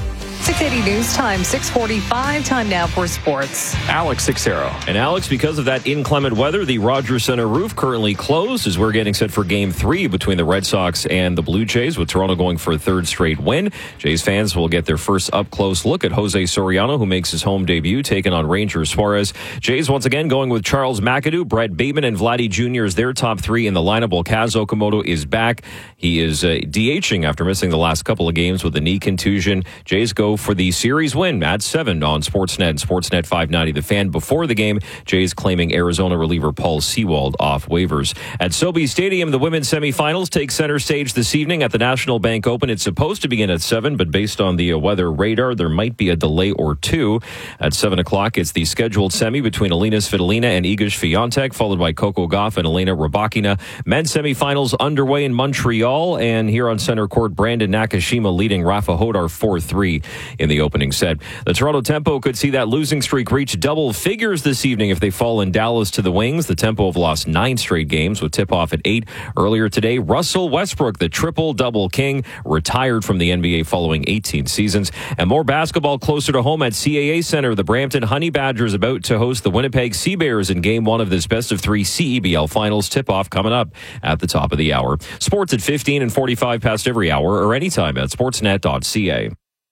six eighty News Time, six forty-five. Time now for sports. Alex Sixero. And Alex, because of that inclement weather, the Rogers Center roof currently closed as we're getting set for game three between the Red Sox and the Blue Jays, with Toronto going for a third straight win. Jays fans will get their first up-close look at Jose Soriano, who makes his home debut, taking on Ranger Suarez. Jays once again going with Charles McAdoo, Brett Bateman, and Vladdy Junior as their top three in the lineup, while Kaz Okamoto is back. He is uh, DHing after missing the last couple of games with a knee contusion. Jays go for the series win at seven on Sportsnet and Sportsnet five ninety. The Fan before the game, Jays claiming Arizona reliever Paul Sewald off waivers. At SoBe Stadium, the women's semifinals take center stage this evening at the National Bank Open. It's supposed to begin at seven, but based on the uh, weather radar, there might be a delay or two. At seven o'clock, it's the scheduled semi between Alina Svitolina and Iga Swiatek, followed by Coco Gauff and Elena Rybakina. Men's semifinals underway in Montreal, and here on center court, Brandon Nakashima leading Rafa Hodar four three in the opening set. The Toronto Tempo could see that losing streak reach double figures this evening if they fall in Dallas to the Wings. The Tempo have lost nine straight games with tip-off at eight. Earlier today, Russell Westbrook, the triple-double king, retired from the N B A following eighteen seasons. And more basketball closer to home at C A A Center. The Brampton Honey Badgers about to host the Winnipeg Sea Bears in game one of this best-of-three C E B L Finals. Tip-off coming up at the top of the hour. Sports at fifteen and forty-five past every hour or anytime at sportsnet dot c a.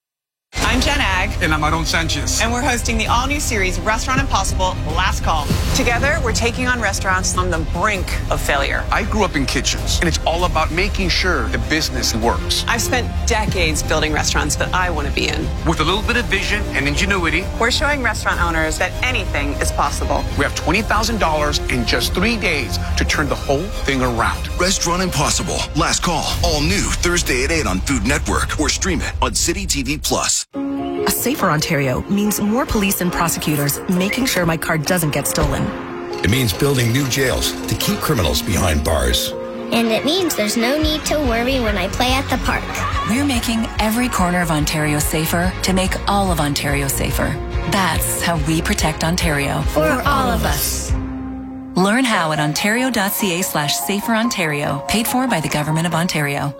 I'm Jen Ag. And I'm Aaron Sanchez. And we're hosting the all-new series Restaurant Impossible Last Call. Together, we're taking on restaurants on the brink of failure. I grew up in kitchens, and it's all about making sure the business works. I've spent decades building restaurants that I want to be in. With a little bit of vision and ingenuity, we're showing restaurant owners that anything is possible. We have twenty thousand dollars in just three days to turn the whole thing around. Restaurant Impossible Last Call. All new Thursday at eight on Food Network or stream it on City T V Plus. A safer Ontario means more police and prosecutors making sure my car doesn't get stolen. It means building new jails to keep criminals behind bars. And it means there's no need to worry when I play at the park. We're making every corner of Ontario safer to make all of Ontario safer. That's how we protect Ontario. For all of us. Learn how at ontario.ca slash safer Ontario. Paid for by the Government of Ontario.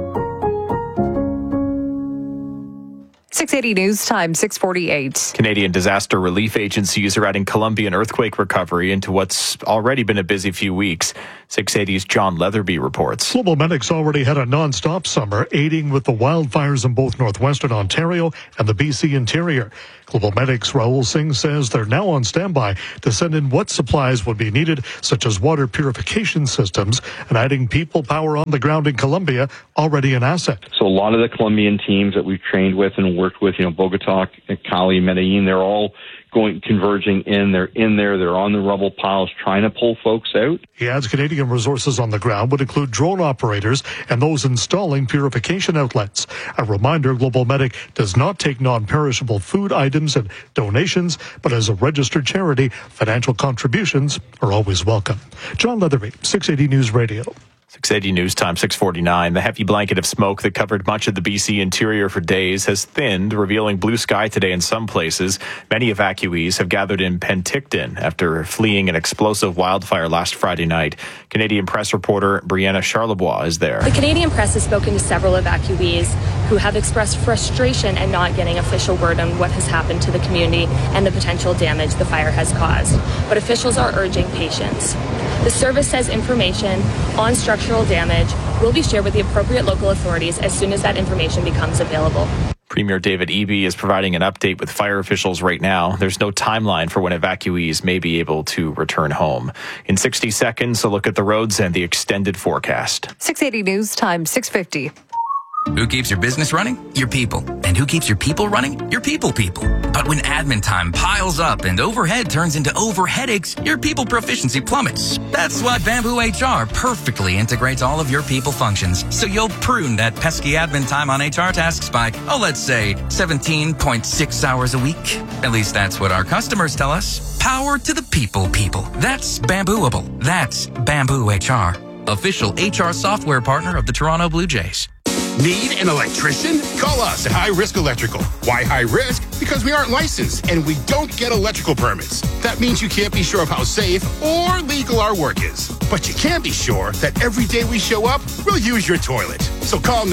six eighty News Time, six forty-eight. Canadian disaster relief agencies are adding Colombian earthquake recovery into what's already been a busy few weeks. six eighty's John Leatherby reports. Global Medics already had a non-stop summer, aiding with the wildfires in both northwestern Ontario and the B C interior. Global Medics Raul Singh says they're now on standby to send in what supplies would be needed, such as water purification systems, and adding people power on the ground in Colombia, already an asset. So a lot of the Colombian teams that we've trained with and worked with, you know, Bogota, Cali, Medellin, they're all going, converging in. They're in there. They're on the rubble piles trying to pull folks out. He adds Canadian resources on the ground would include drone operators and those installing purification outlets. A reminder, Global Medic does not take non-perishable food items and donations, but as a registered charity, financial contributions are always welcome. John Leatherby, six eighty News Radio. six eighty News Time, six forty-nine. The heavy blanket of smoke that covered much of the B C interior for days has thinned, revealing blue sky today in some places. Many evacuees have gathered in Penticton after fleeing an explosive wildfire last Friday night. Canadian Press reporter Brianna Charlebois is there. The Canadian Press has spoken to several evacuees who have expressed frustration at not getting official word on what has happened to the community and the potential damage the fire has caused. But officials are urging patience. The service says information on structural damage will be shared with the appropriate local authorities as soon as that information becomes available. Premier David Eby is providing an update with fire officials right now. There's no timeline for when evacuees may be able to return home. In sixty seconds, a look at the roads and the extended forecast. six eighty News Time, six fifty. Who keeps your business running? Your people. And who keeps your people running? Your people people. But when admin time piles up and overhead turns into over headaches, your people proficiency plummets. That's why Bamboo H R perfectly integrates all of your people functions. So you'll prune that pesky admin time on H R tasks by, oh, let's say seventeen point six hours a week. At least that's what our customers tell us. Power to the people people. That's Bambooable. That's Bamboo H R. Official H R software partner of the Toronto Blue Jays. Need an electrician? Call us at High Risk Electrical. Why high risk? Because we aren't licensed and we don't get electrical permits. That means you can't be sure of how safe or legal our work is. But you can be sure that every day we show up, we'll use your toilet. So call now.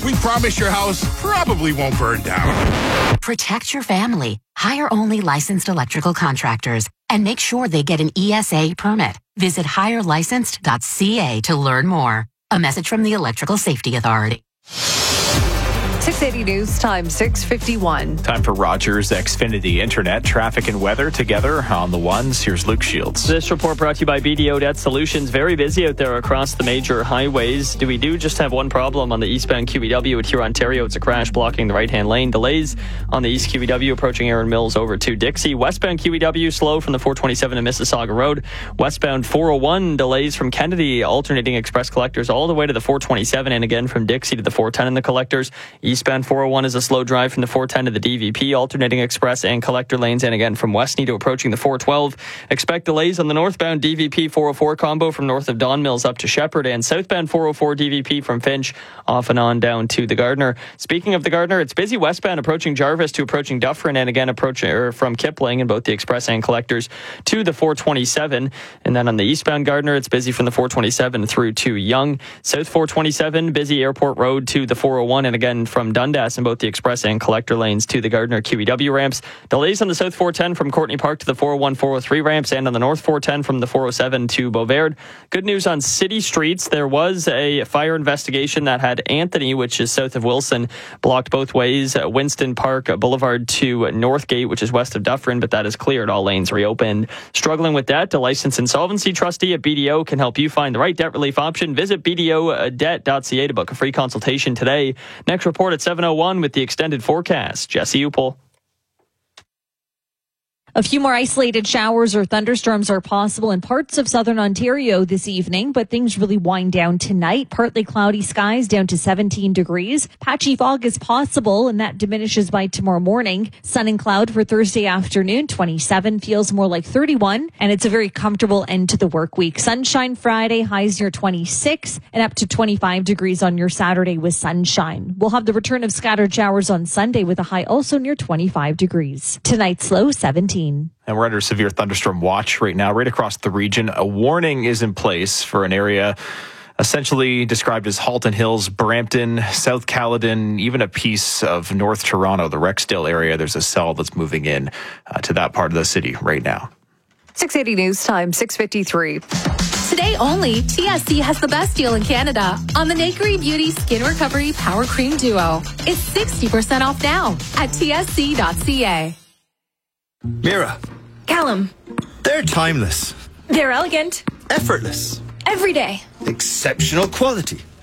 we promise your house probably won't burn down. Protect your family. Hire only licensed electrical contractors and make sure they get an E S A permit. Visit hire licensed dot c a to learn more. A message from the Electrical Safety Authority. six eighty News Time, six fifty-one. Time for Rogers Xfinity Internet. Traffic and weather together on the ones. Here's Luke Shields. This report brought to you by B D O Debt Solutions. Very busy out there across the major highways. Do we do just have one problem on the eastbound Q E W at Huron, Ontario? It's a crash blocking the right-hand lane. Delays on the east Q E W approaching Erin Mills over to Dixie. Westbound Q E W slow from the four twenty-seven to Mississauga Road. Westbound four oh one delays from Kennedy alternating express collectors all the way to the four twenty-seven and again from Dixie to the four ten in the collectors. Eastbound four oh one is a slow drive from the four ten to the D V P, alternating express and collector lanes, and again from Westney to approaching the four twelve. Expect delays on the northbound D V P four oh four combo from north of Don Mills up to Shepherd, and southbound four oh four D V P from Finch off and on down to the Gardner. Speaking of the Gardner, it's busy westbound approaching Jarvis to approaching Dufferin, and again approaching er, from Kipling in both the express and collectors to the four twenty-seven. And then on the eastbound Gardner, it's busy from the four twenty-seven through to Yonge. South four twenty-seven, busy Airport Road to the four oh one, and again from Dundas in both the express and collector lanes to the Gardner Q E W ramps. Delays on the south four ten from Courtney Park to the four oh one, four oh three ramps, and on the north four ten from the four oh seven to Beauvard. Good news on city streets. There was a fire investigation that had Anthony, which is south of Wilson, blocked both ways. Winston Park Boulevard to Northgate, which is west of Dufferin, but that is cleared. All lanes reopened. Struggling with debt? A licensed insolvency trustee at B D O can help you find the right debt relief option. Visit b d o debt dot c a to book a free consultation today. Next report at seven oh one with the extended forecast. Jesse Upel. A few more isolated showers or thunderstorms are possible in parts of southern Ontario this evening, but things really wind down tonight. Partly cloudy skies down to seventeen degrees. Patchy fog is possible, and that diminishes by tomorrow morning. Sun and cloud for Thursday afternoon, twenty-seven, feels more like thirty-one, and it's a very comfortable end to the work week. Sunshine Friday, highs near twenty-six, and up to twenty-five degrees on your Saturday with sunshine. We'll have the return of scattered showers on Sunday with a high also near twenty-five degrees. Tonight's low, seventeen. And we're under severe thunderstorm watch right now, right across the region. A warning is in place for an area essentially described as Halton Hills, Brampton, South Caledon, even a piece of North Toronto, the Rexdale area. There's a cell that's moving in uh, to that part of the city right now. six eighty News Time, six fifty-three. Today only, T S C has the best deal in Canada on the Nakery Beauty Skin Recovery Power Cream Duo. It's sixty percent off now at t s c dot c a. Mira. Callum. They're timeless. They're elegant. Effortless. Every day. Exceptional quality.